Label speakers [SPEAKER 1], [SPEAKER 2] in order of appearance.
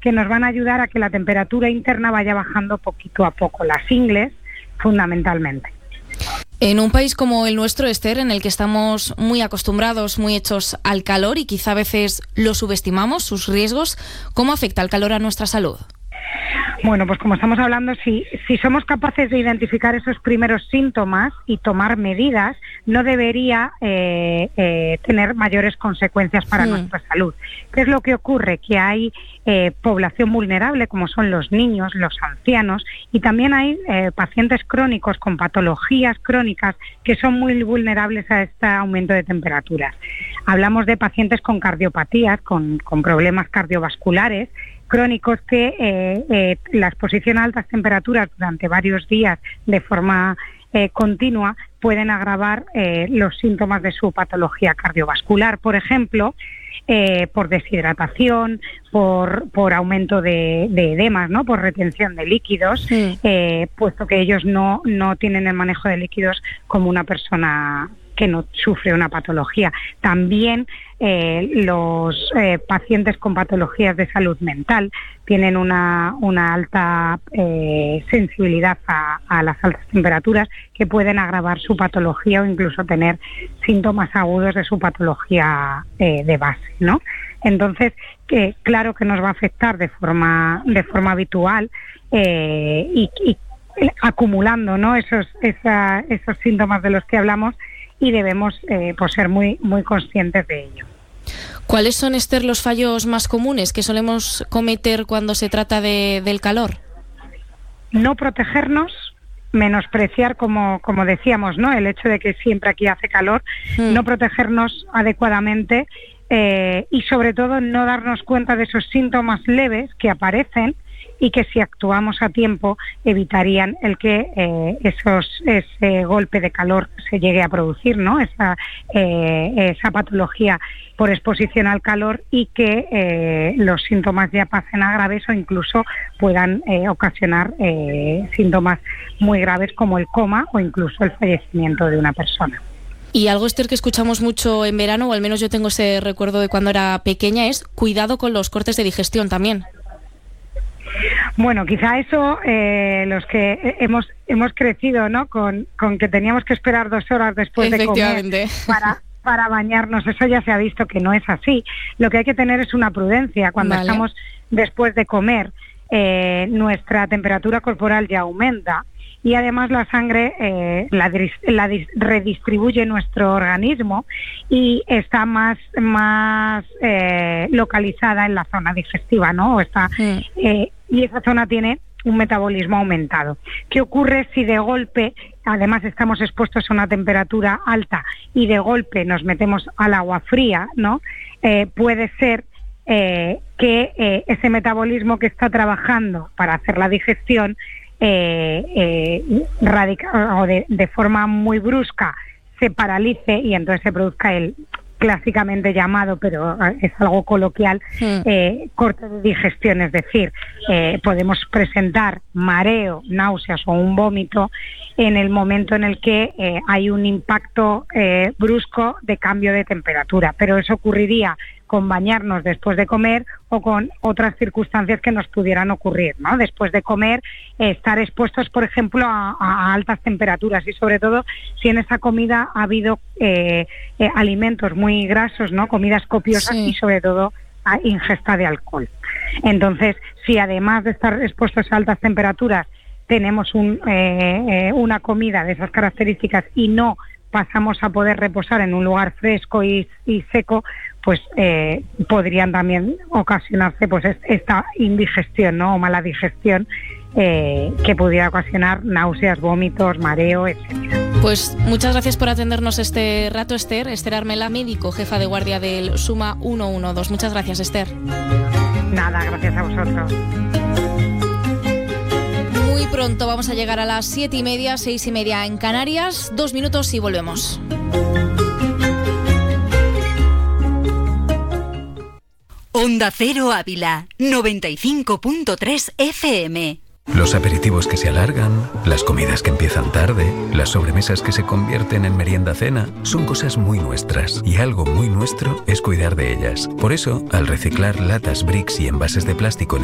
[SPEAKER 1] que nos van a ayudar a que la temperatura interna vaya bajando poquito a poco, las ingles fundamentalmente.
[SPEAKER 2] En un país como el nuestro, Esther, en el que estamos muy acostumbrados, muy hechos al calor y quizá a veces lo subestimamos, sus riesgos, ¿cómo afecta el calor a nuestra salud?
[SPEAKER 1] Bueno, pues como estamos hablando, si somos capaces de identificar esos primeros síntomas y tomar medidas, no debería tener mayores consecuencias para nuestra salud. ¿Qué es lo que ocurre? Que hay población vulnerable, como son los niños, los ancianos, y también hay pacientes crónicos con patologías crónicas que son muy vulnerables a este aumento de temperaturas. Hablamos de pacientes con cardiopatías, con problemas cardiovasculares, crónicos que la exposición a altas temperaturas durante varios días de forma continua pueden agravar los síntomas de su patología cardiovascular, por ejemplo, por deshidratación, por aumento de edemas, ¿no? Por retención de líquidos, puesto que ellos no tienen el manejo de líquidos como una persona que no sufre una patología. También los pacientes con patologías de salud mental tienen una alta sensibilidad a las altas temperaturas que pueden agravar su patología o incluso tener síntomas agudos de su patología de base, ¿no? Entonces, claro que nos va a afectar de forma habitual y acumulando, ¿no? esos síntomas de los que hablamos, y debemos pues ser muy conscientes de ello.
[SPEAKER 2] ¿Cuáles son, Esther, los fallos más comunes que solemos cometer cuando se trata del calor?
[SPEAKER 1] No protegernos, menospreciar, como decíamos, ¿no? El hecho de que siempre aquí hace calor, no protegernos adecuadamente y sobre todo no darnos cuenta de esos síntomas leves que aparecen y que si actuamos a tiempo evitarían el que ese golpe de calor se llegue a producir, ¿no? Esa patología por exposición al calor y que los síntomas ya pasen a graves o incluso puedan ocasionar síntomas muy graves como el coma o incluso el fallecimiento de una persona.
[SPEAKER 2] Y algo, Esther, que escuchamos mucho en verano, o al menos yo tengo ese recuerdo de cuando era pequeña, es cuidado con los cortes de digestión también.
[SPEAKER 1] Bueno, quizá eso, los que hemos crecido, ¿no? Con que teníamos que esperar 2 horas después de comer para bañarnos, eso ya se ha visto que no es así. Lo que hay que tener es una prudencia. Cuando estamos después de comer, nuestra temperatura corporal ya aumenta y además la sangre la redistribuye nuestro organismo y está más localizada en la zona digestiva, ¿no? Y esa zona tiene un metabolismo aumentado. ¿Qué ocurre si de golpe, además estamos expuestos a una temperatura alta y de golpe nos metemos al agua fría, ¿no? Puede ser que ese metabolismo que está trabajando para hacer la digestión de forma muy brusca se paralice y entonces se produzca el clásicamente llamado, pero es algo coloquial, corte de digestión, es decir, podemos presentar mareo, náuseas o un vómito en el momento en el que hay un impacto brusco de cambio de temperatura, pero eso ocurriría con bañarnos después de comer o con otras circunstancias que nos pudieran ocurrir, ¿no? Después de comer, estar expuestos, por ejemplo, a altas temperaturas y sobre todo si en esa comida ha habido alimentos muy grasos, ¿no? Comidas copiosas y sobre todo a ingesta de alcohol. Entonces, si además de estar expuestos a altas temperaturas tenemos una comida de esas características y no pasamos a poder reposar en un lugar fresco y seco, pues podrían también ocasionarse pues esta indigestión, ¿no? O mala digestión que pudiera ocasionar náuseas, vómitos, mareo, etcétera.
[SPEAKER 2] Pues muchas gracias por atendernos este rato, Esther. Esther Armela, médico, jefa de guardia del SUMA 112. Muchas gracias, Esther.
[SPEAKER 1] Nada, gracias a vosotros.
[SPEAKER 2] Muy pronto vamos a llegar a las 7:30, 6:30 en Canarias. 2 minutos y volvemos.
[SPEAKER 3] Onda Cero Ávila, 95.3 FM.
[SPEAKER 4] Los aperitivos que se alargan, las comidas que empiezan tarde, las sobremesas que se convierten en merienda-cena, son cosas muy nuestras y algo muy nuestro es cuidar de ellas. Por eso, al reciclar latas, bricks y envases de plástico